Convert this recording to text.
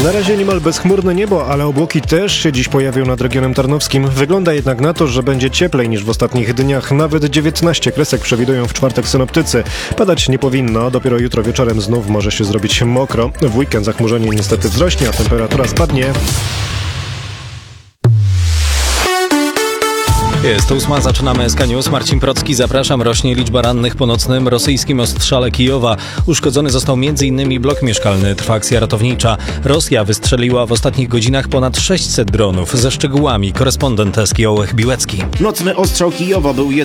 Na razie niemal bezchmurne niebo, ale obłoki też się dziś pojawią nad regionem tarnowskim. Wygląda jednak na to, że będzie cieplej niż w ostatnich dniach. Nawet 19 kresek przewidują w czwartek synoptycy. Padać nie powinno, dopiero jutro wieczorem znów może się zrobić mokro. W weekend zachmurzenie niestety wzrośnie, a temperatura spadnie. Jest 8, zaczynamy SK News. Marcin Procki, zapraszam. Rośnie liczba rannych po nocnym rosyjskim ostrzale Kijowa. Uszkodzony został m.in. blok mieszkalny. Trwa akcja ratownicza. Rosja wystrzeliła w ostatnich godzinach ponad 600 dronów. Ze szczegółami korespondent SK Ołech Biłecki. Nocny ostrzał Kijowa był